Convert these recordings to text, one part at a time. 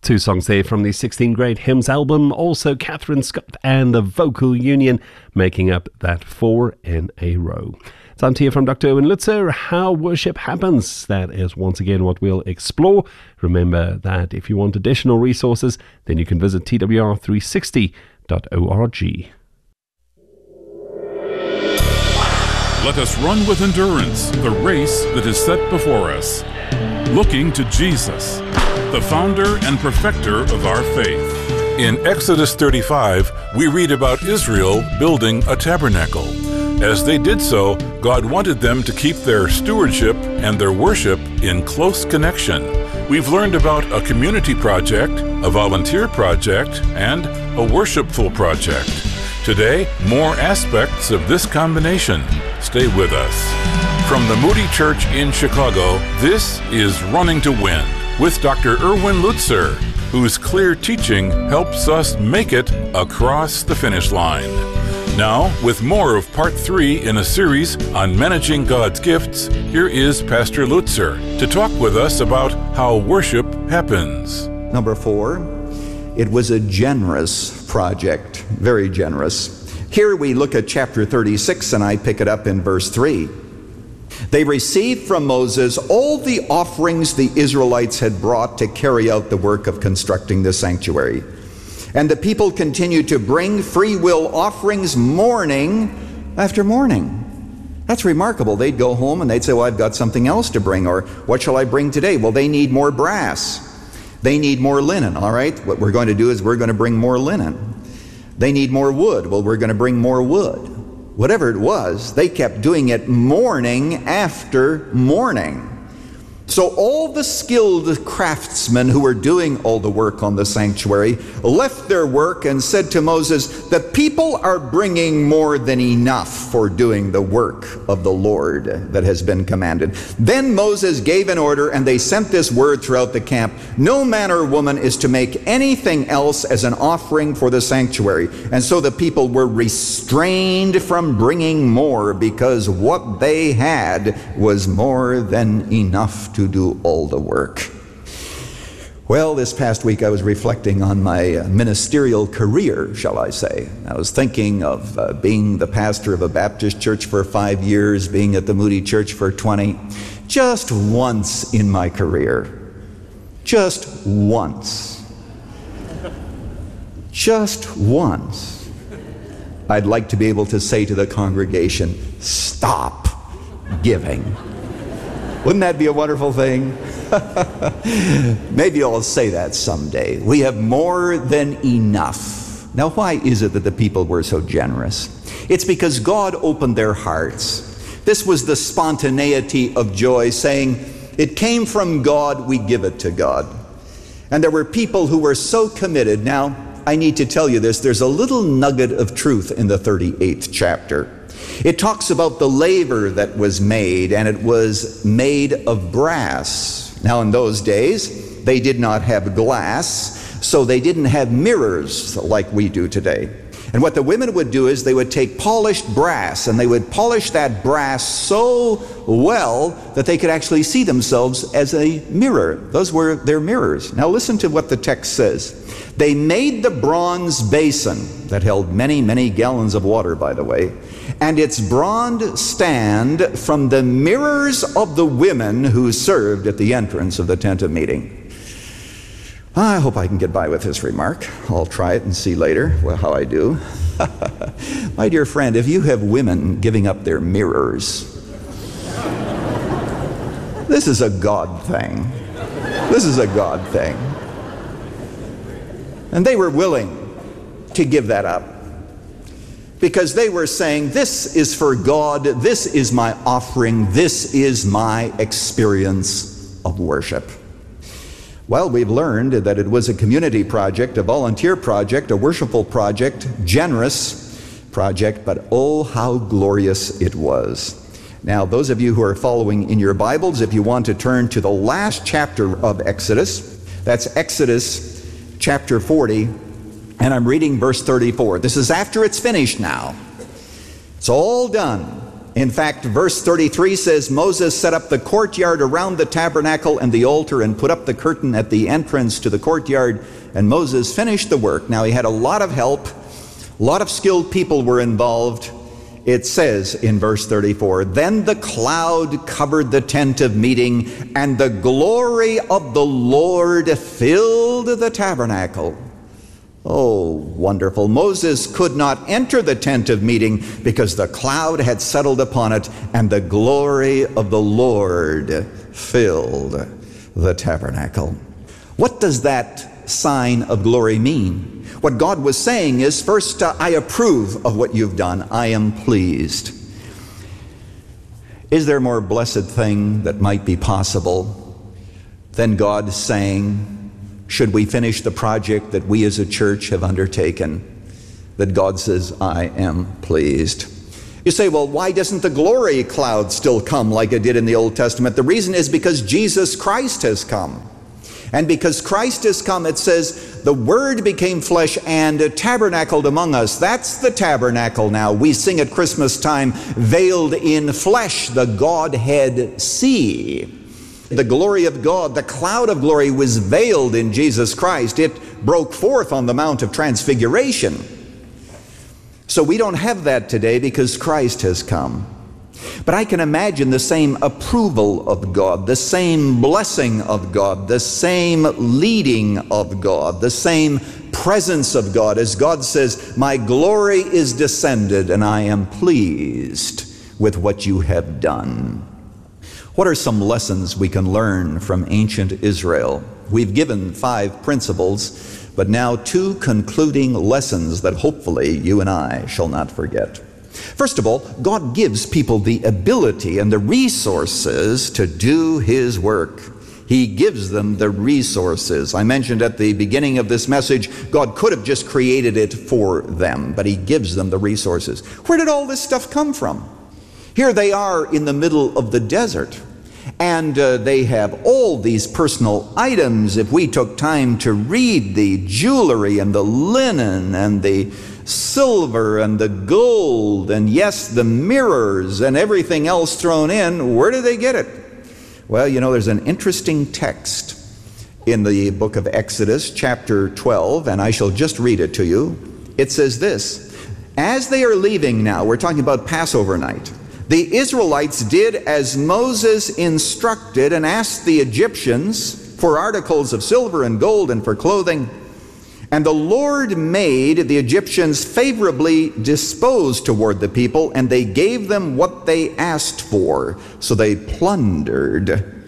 Two songs there from the 16 Great Hymns album, also Catherine Scott and the Vocal Union making up that 4 in a row. Time to hear from Dr. Erwin Lutzer, how worship happens. That is once again what we'll explore. Remember that if you want additional resources, then you can visit twr360.org. Let us run with endurance the race that is set before us, looking to Jesus, the founder and perfecter of our faith. In Exodus 35, we read about Israel building a tabernacle. As they did so, God wanted them to keep their stewardship and their worship in close connection. We've learned about a community project, a volunteer project, and a worshipful project. Today, more aspects of this combination. Stay with us. From the Moody Church in Chicago, this is Running to Win with Dr. Erwin Lutzer, whose clear teaching helps us make it across the finish line. Now, with more of part 3 in a series on managing God's gifts, here is Pastor Lutzer to talk with us about how worship happens. Number 4, it was a generous project, very generous. Here we look at chapter 36, and I pick it up in verse 3. They received from Moses all the offerings the Israelites had brought to carry out the work of constructing the sanctuary. And the people continued to bring free will offerings morning after morning. That's remarkable. They'd go home and they'd say, well, I've got something else to bring, or what shall I bring today? Well, they need more brass. They need more linen, all right? What we're going to do is we're going to bring more linen. They need more wood. Well, we're going to bring more wood. Whatever it was, they kept doing it morning after morning. So all the skilled craftsmen who were doing all the work on the sanctuary left their work and said to Moses, the people are bringing more than enough for doing the work of the Lord that has been commanded. Then Moses gave an order, and they sent this word throughout the camp: no man or woman is to make anything else as an offering for the sanctuary. And so the people were restrained from bringing more, because what they had was more than enough to do all the work. Well, this past week I was reflecting on my ministerial career, shall I say. I was thinking of being the pastor of a Baptist church for 5 years, being at the Moody Church for 20. Just once in my career. Just once. Just once. I'd like to be able to say to the congregation, stop giving. Wouldn't that be a wonderful thing? Maybe I'll say that someday. We have more than enough. Now, why is it that the people were so generous? It's because God opened their hearts. This was the spontaneity of joy, saying, it came from God, we give it to God. And there were people who were so committed. Now, I need to tell you this. There's a little nugget of truth in the 38th chapter. It talks about the laver that was made, and it was made of brass. Now, in those days, they did not have glass, so they didn't have mirrors like we do today. And what the women would do is they would take polished brass, and they would polish that brass so well that they could actually see themselves as a mirror. Those were their mirrors. Now listen to what the text says. They made the bronze basin that held many, many gallons of water, by the way, and its bronze stand from the mirrors of the women who served at the entrance of the tent of meeting. I hope I can get by with this remark. I'll try it and see later how I do. My dear friend, if you have women giving up their mirrors, this is a God thing. This is a God thing. And they were willing to give that up, because they were saying, this is for God, this is my offering, this is my experience of worship. Well, we've learned that it was a community project, a volunteer project, a worshipful project, generous project, but oh, how glorious it was. Now, those of you who are following in your Bibles, if you want to turn to the last chapter of Exodus, that's Exodus chapter 40, and I'm reading verse 34. This is after it's finished now. It's all done. In fact, verse 33 says, Moses set up the courtyard around the tabernacle and the altar and put up the curtain at the entrance to the courtyard, and Moses finished the work. Now, he had a lot of help. A lot of skilled people were involved. It says in verse 34, then the cloud covered the tent of meeting, and the glory of the Lord filled the tabernacle. Oh, wonderful. Moses could not enter the tent of meeting because the cloud had settled upon it, and the glory of the Lord filled the tabernacle. What does that sign of glory mean? What God was saying is, first, I approve of what you've done. I am pleased. Is there a more blessed thing that might be possible than God saying, should we finish the project that we as a church have undertaken, that God says, I am pleased? You say, well, why doesn't the glory cloud still come like it did in the Old Testament? The reason is because Jesus Christ has come. And because Christ has come, it says, the Word became flesh and tabernacled among us. That's the tabernacle now. We sing at Christmas time, veiled in flesh, the Godhead see. The glory of God, the cloud of glory, was veiled in Jesus Christ. It broke forth on the Mount of Transfiguration. So we don't have that today because Christ has come. But I can imagine the same approval of God, the same blessing of God, the same leading of God, the same presence of God, as God says, my glory is descended and I am pleased with what you have done. What are some lessons we can learn from ancient Israel? We've given 5 principles, but now 2 concluding lessons that hopefully you and I shall not forget. First of all, God gives people the ability and the resources to do His work. He gives them the resources. I mentioned at the beginning of this message, God could have just created it for them, but He gives them the resources. Where did all this stuff come from? Here they are in the middle of the desert, and they have all these personal items. If we took time to read the jewelry and the linen and the silver and the gold, and yes, the mirrors and everything else thrown in, where do they get it? Well, you know, there's an interesting text in the book of Exodus, chapter 12, and I shall just read it to you. It says this, as they are leaving now, we're talking about Passover night, the Israelites did as Moses instructed and asked the Egyptians for articles of silver and gold and for clothing. And the Lord made the Egyptians favorably disposed toward the people, and they gave them what they asked for. So they plundered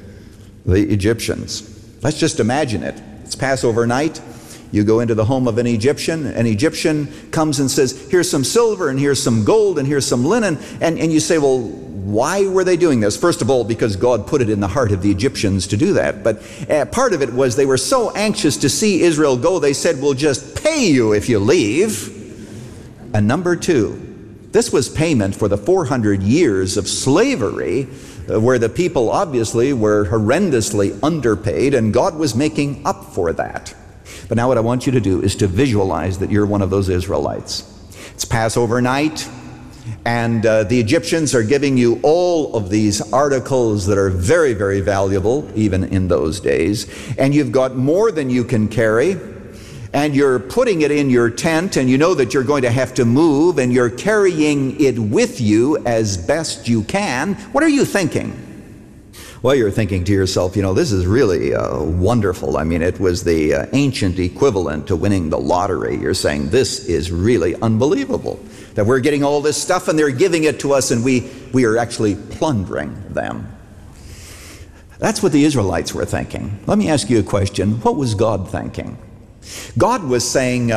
the Egyptians. Let's just imagine it. It's Passover night. You go into the home of an Egyptian comes and says, here's some silver and here's some gold and here's some linen. And you say, well, why were they doing this? First of all, because God put it in the heart of the Egyptians to do that. But part of it was they were so anxious to see Israel go, they said, we'll just pay you if you leave. And number 2, this was payment for the 400 years of slavery where the people obviously were horrendously underpaid, and God was making up for that. But now what I want you to do is to visualize that you're one of those Israelites. It's Passover night, and the Egyptians are giving you all of these articles that are very, very valuable, even in those days. And you've got more than you can carry, and you're putting it in your tent, and you know that you're going to have to move, and you're carrying it with you as best you can. What are you thinking? Well, you're thinking to yourself, you know, this is really wonderful. I mean, it was the ancient equivalent to winning the lottery. You're saying, this is really unbelievable, that we're getting all this stuff and they're giving it to us, and we are actually plundering them. That's what the Israelites were thinking. Let me ask you a question. What was God thinking? God was saying,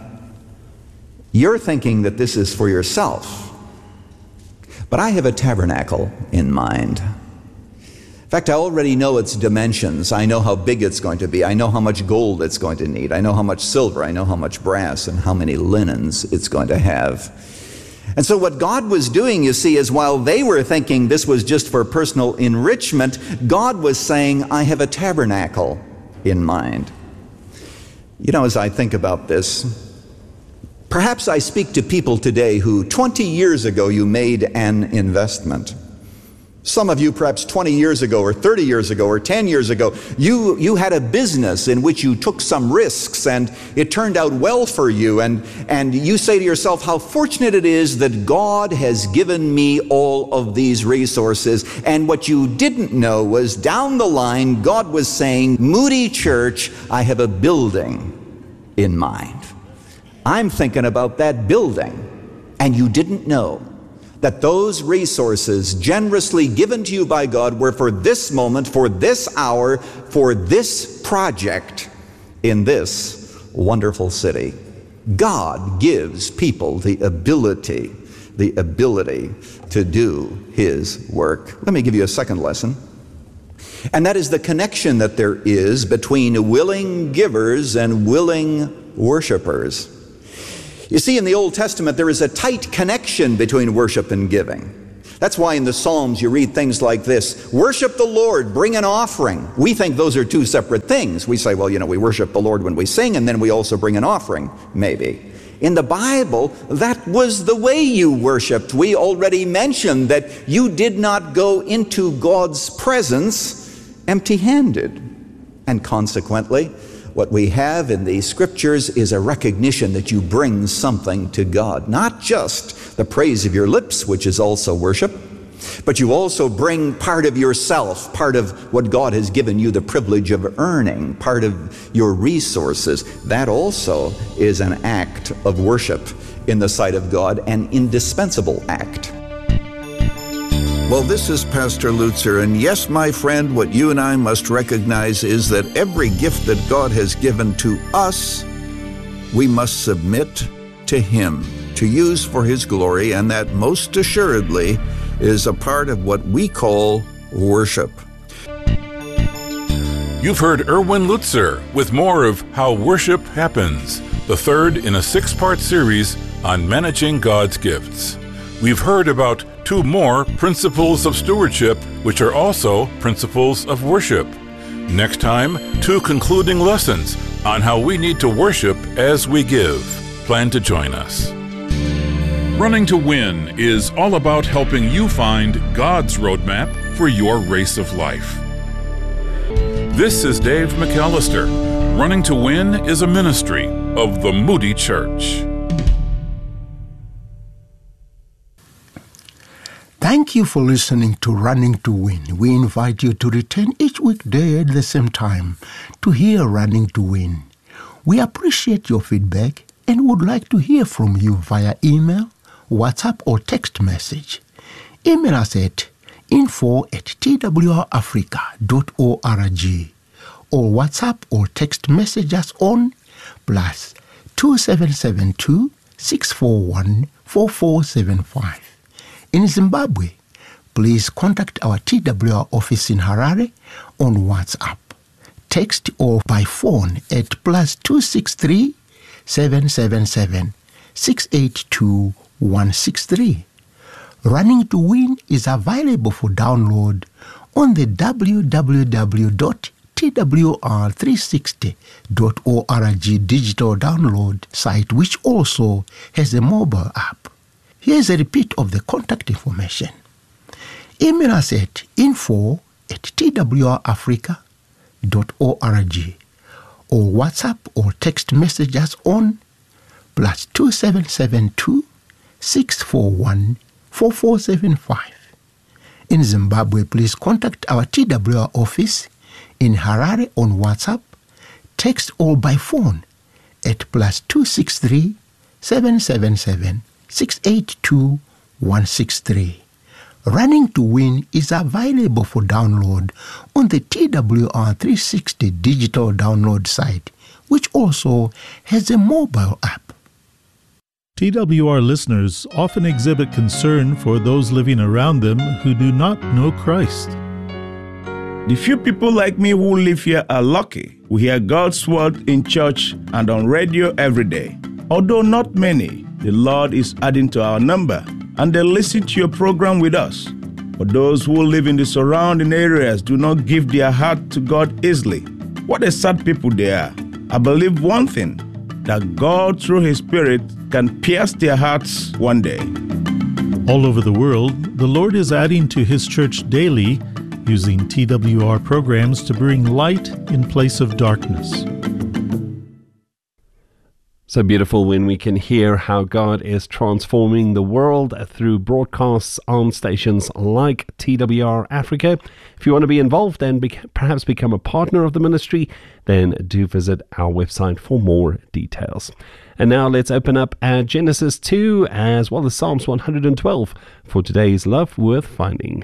you're thinking that this is for yourself, but I have a tabernacle in mind. In fact, I already know its dimensions. I know how big it's going to be. I know how much gold it's going to need. I know how much silver. I know how much brass and how many linens it's going to have. And so what God was doing, you see, is while they were thinking this was just for personal enrichment, God was saying, I have a tabernacle in mind. You know, as I think about this, Perhaps I speak to people today who 20 years ago you made an investment. Some of you perhaps 20 years ago or 30 years ago or 10 years ago, you had a business in which you took some risks and it turned out well for you. And you say to yourself, how fortunate it is that God has given me all of these resources. And what you didn't know was down the line, God was saying, Moody Church, I have a building in mind. I'm thinking about that building. And you didn't know that those resources generously given to you by God were for this moment, for this hour, for this project in this wonderful city. God gives people the ability to do His work. Let me give you a second lesson. And that is the connection that there is between willing givers and willing worshipers. You see, in the Old Testament, there is a tight connection between worship and giving. That's why in the Psalms you read things like this: worship the Lord, bring an offering. We think those are two separate things. We say, well, we worship the Lord when we sing, and then we also bring an offering, maybe. In the Bible, that was the way you worshiped. We already mentioned that you did not go into God's presence empty-handed. And consequently, what we have in these scriptures is a recognition that you bring something to God. Not just the praise of your lips, which is also worship, but you also bring part of yourself, part of what God has given you the privilege of earning, part of your resources. That also is an act of worship in the sight of God, an indispensable act. Well, this is Pastor Lutzer, and yes, my friend, what you and I must recognize is that every gift that God has given to us, we must submit to Him to use for His glory, and that most assuredly is a part of what we call worship. You've heard Erwin Lutzer with more of How Worship Happens, the third in a 6-part series on managing God's gifts. We've heard about 2 more principles of stewardship, which are also principles of worship. Next time, 2 concluding lessons on how we need to worship as we give. Plan to join us. Running to Win is all about helping you find God's roadmap for your race of life. This is Dave McAllister. Running to Win is a ministry of the Moody Church. Thank you for listening to Running to Win. We invite you to return each weekday at the same time to hear Running to Win. We appreciate your feedback and would like to hear from you via email, WhatsApp, or text message. Email us at info@twrafrica.org or WhatsApp or text message us on +2772 641 4475. In Zimbabwe, please contact our TWR office in Harare on WhatsApp, text or by phone at +263 777 682 163. Running to Win is available for download on the www.twr360.org digital download site, which also has a mobile app. Here's a repeat of the contact information. Email us at info@twrafrica.org or WhatsApp or text message us on +2772 641 4475. In Zimbabwe, please contact our TWR office in Harare on WhatsApp, text or by phone at +263 777 682 163. Running to Win is available for download on the TWR 360 digital download site, which also has a mobile app. TWR listeners often exhibit concern for those living around them who do not know Christ. The few people like me who live here are lucky. We hear God's word in church and on radio every day. Although not many, the Lord is adding to our number, and they listen to your program with us. For those who live in the surrounding areas do not give their heart to God easily. What a sad people they are. I believe one thing, that God, through His Spirit, can pierce their hearts one day. All over the world, the Lord is adding to His church daily, using TWR programs to bring light in place of darkness. So beautiful when we can hear how God is transforming the world through broadcasts on stations like TWR Africa. If you want to be involved and perhaps become a partner of the ministry, then do visit our website for more details. And now let's open up Genesis 2 as well as Psalms 112 for today's Love Worth Finding.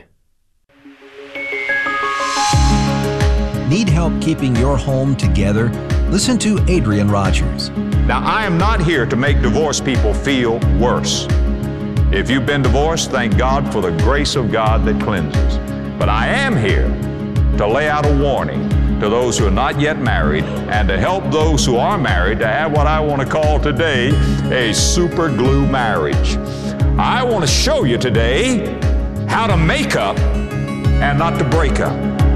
Need help keeping your home together? Listen to Adrian Rogers. Now, I am not here to make divorced people feel worse. If you've been divorced, thank God for the grace of God that cleanses. But I am here to lay out a warning to those who are not yet married and to help those who are married to have what I want to call today a super glue marriage. I want to show you today how to make up and not to break up.